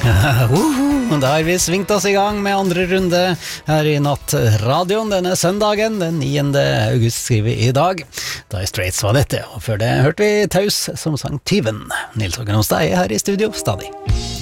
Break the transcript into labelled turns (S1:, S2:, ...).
S1: Da har vi svingt oss i gang med andre runde her i Nattradioen denne søndagen, den 9. august skriver vi i dag. Dire Straits var dette, og før det hørte vi Taus som sang Tyven. Nils Hågen Hostad er her i studio stadig.